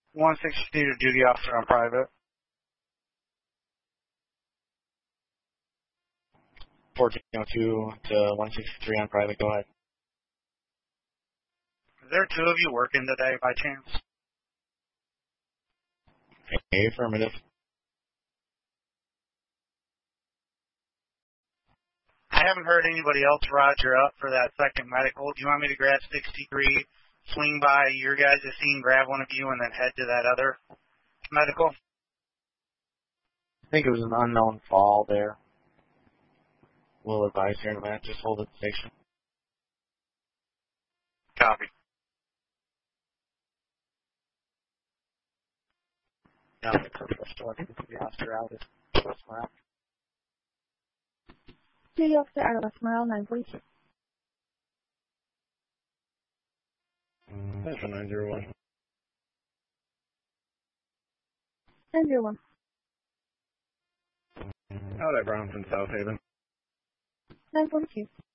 162 to duty officer on private. 1402 to 163 on private, go ahead. Is there two of you working today by chance? Okay, affirmative. I haven't heard anybody else roger up for that second medical. Do you want me to grab 63, swing by your guys' scene, grab one of you, and then head to that other medical? I think it was an unknown fall there. We'll advise here in a minute. Just hold at the station. Copy. Now the first door to the officer out is Westmore. Duty officer out of Westmore, 942. That's 901. 901. Oh, that Brown from South Haven. 942.